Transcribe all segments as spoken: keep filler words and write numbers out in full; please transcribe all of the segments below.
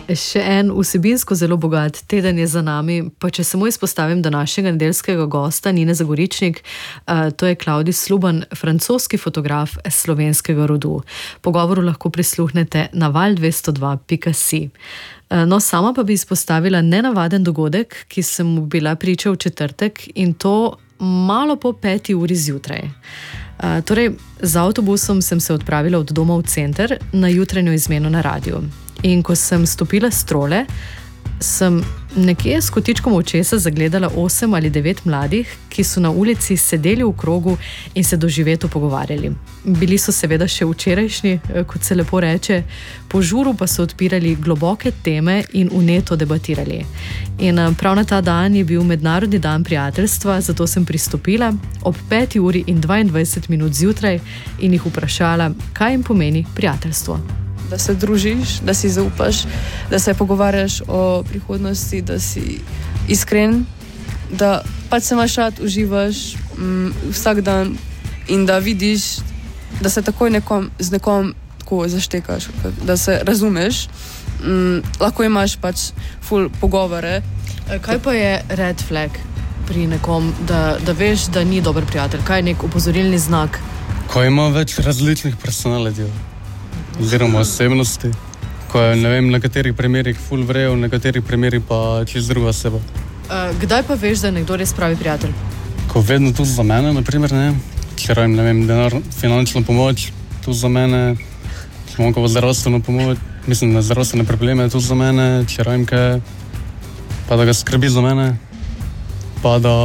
Še en vsebinsko zelo bogat teden je za nami, pa če samo izpostavim današnjega nedeljskega gosta, Nine Zagoričnik, to je Klavdij Sluban, francoski fotograf slovenskega rodu. Pogovoru lahko prisluhnete na val dvesto dva pika si. No, sama pa bi izpostavila nenavaden dogodek, ki sem mu bila priča v četrtek, in to malo po peti uri zjutraj. Torej, z avtobusom sem se odpravila od doma v center na jutranjo izmeno na radiju. In ko sem stopila s trole, sem nekje s kotičkom očesa zagledala osem ali devet mladih, ki so na ulici sedeli v krogu in se doživeto pogovarjali. Bili so seveda še včerajšnji, kot se lepo reče, po žuru pa so odpirali globoke teme in vneto debatirali. In prav na ta dan je bil Mednarodni dan prijateljstva, zato sem pristopila ob peti uri in dvaindvajset minut zjutraj in jih vprašala, kaj jim pomeni prijateljstvo. Da se družiš, da si zaupaš, da se pogovarjaš o prihodnosti, da si iskren, da pač se imaš rad, uživaš m, vsak dan in da vidiš, da se takoj nekom, z nekom tako zaštekaš, da se razumeš. M, lahko imaš pač ful pogovore. Kaj pa je red flag pri nekom, da, da veš, da ni dober prijatelj? Kaj je nek opozorilni znak? Ko ima več različnih personalitijev oziroma osebnosti, ko je, ne vem, na katerih primerih ful vrejo, na katerih primerih pa čist druga oseba. Uh, kdaj pa veš, da je nekdo res pravi prijatelj? Ko vedno tu za mene, naprimer, ne, če rajem, ne vem, denar, finančno pomoč, tu za mene, če imam kako zdravstveno pomoč, mislim, na zdravstvene probleme, tu za mene, če rajem kaj, pa da ga skrbi za mene, pa da,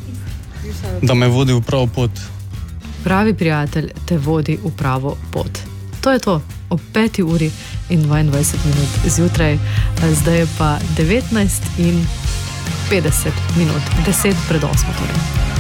da me vodi v pravo pot. Pravi prijatelj te vodi v pravo pot. To je to, ob peti uri in dvaindvajset minut zjutraj, zdaj je pa devetnajst in petdeset minut, deset pred osmo torej.